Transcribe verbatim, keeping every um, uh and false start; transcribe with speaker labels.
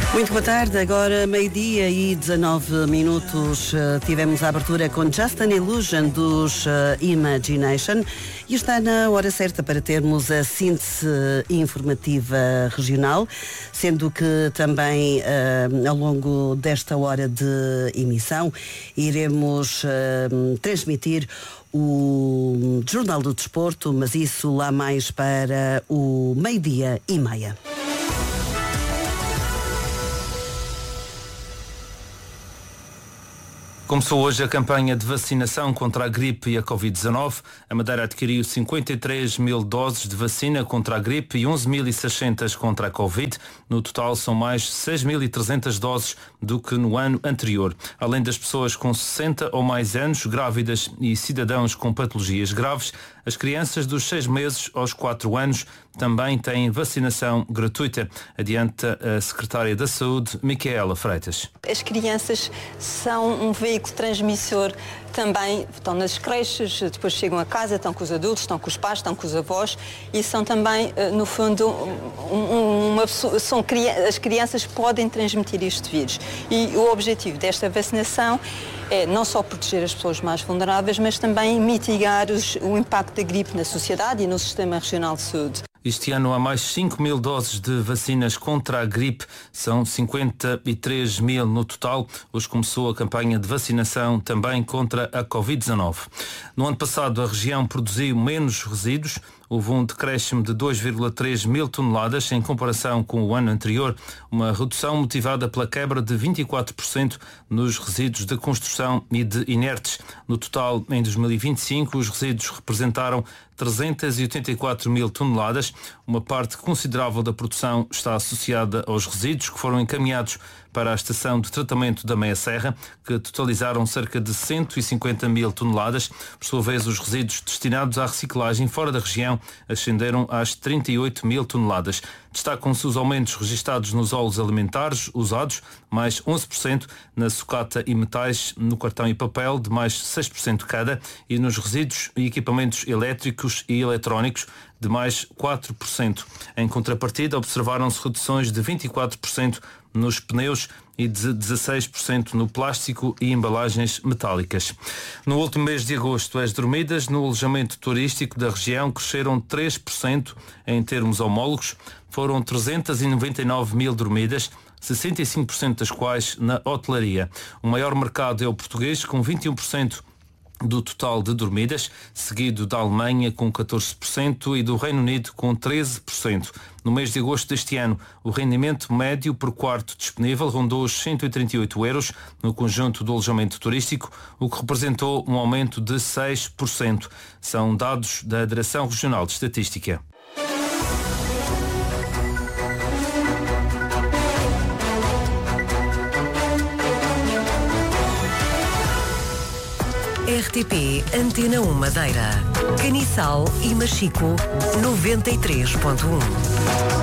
Speaker 1: Muito boa tarde, agora meio-dia e dezanove minutos. Tivemos a abertura com Justin Illusion dos Imagination e está na hora certa para termos a síntese informativa regional, sendo que também ao longo desta hora de emissão iremos transmitir o Jornal do Desporto, mas isso lá mais para o meio-dia e meia.
Speaker 2: Começou hoje a campanha de vacinação contra a gripe e a covid dezanove. A Madeira adquiriu cinquenta e três mil doses de vacina contra a gripe e onze mil e seiscentas contra a Covid. No total são mais seis mil e trezentas doses do que no ano anterior. Além das pessoas com sessenta ou mais anos, grávidas e cidadãos com patologias graves, as crianças dos seis meses aos quatro anos também têm vacinação gratuita, adianta a Secretária da Saúde, Micaela Freitas.
Speaker 3: As crianças são um veículo transmissor também, estão nas creches, depois chegam a casa, estão com os adultos, estão com os pais, estão com os avós e são também, no fundo, uma pessoa, são, as crianças podem transmitir este vírus. E o objetivo desta vacinação é não só proteger as pessoas mais vulneráveis, mas também mitigar os, o impacto da gripe na sociedade e no Sistema Regional de Saúde.
Speaker 2: Este ano há mais cinco mil doses de vacinas contra a gripe, são cinquenta e três mil no total. Hoje começou a campanha de vacinação também contra a covid dezanove. No ano passado a região produziu menos resíduos. Houve um decréscimo de dois vírgula três mil toneladas em comparação com o ano anterior, uma redução motivada pela quebra de vinte e quatro por cento nos resíduos de construção e de inertes. No total, em dois mil e vinte e cinco, os resíduos representaram trezentas e oitenta e quatro mil toneladas. Uma parte considerável da produção está associada aos resíduos que foram encaminhados para a estação de tratamento da Meia Serra, que totalizaram cerca de cento e cinquenta mil toneladas. Por sua vez, os resíduos destinados à reciclagem fora da região ascenderam às trinta e oito mil toneladas. Destacam-se os aumentos registados nos óleos alimentares usados, mais onze por cento, na sucata e metais, no cartão e papel, de mais seis por cento cada, e nos resíduos e equipamentos elétricos e eletrónicos, de mais quatro por cento. Em contrapartida, observaram-se reduções de vinte e quatro por cento nos pneus e de dezasseis por cento no plástico e embalagens metálicas. No último mês de agosto, as dormidas no alojamento turístico da região cresceram três por cento em termos homólogos. Foram trezentas e noventa e nove mil dormidas, sessenta e cinco por cento das quais na hotelaria. O maior mercado é o português, com vinte e um por cento do total de dormidas, seguido da Alemanha com catorze por cento e do Reino Unido com treze por cento. No mês de agosto deste ano, o rendimento médio por quarto disponível rondou os cento e trinta e oito euros no conjunto do alojamento turístico, o que representou um aumento de seis por cento. São dados da Direção Regional de Estatística.
Speaker 4: R T P Antena um Madeira, Caniçal e Machico noventa e três ponto um.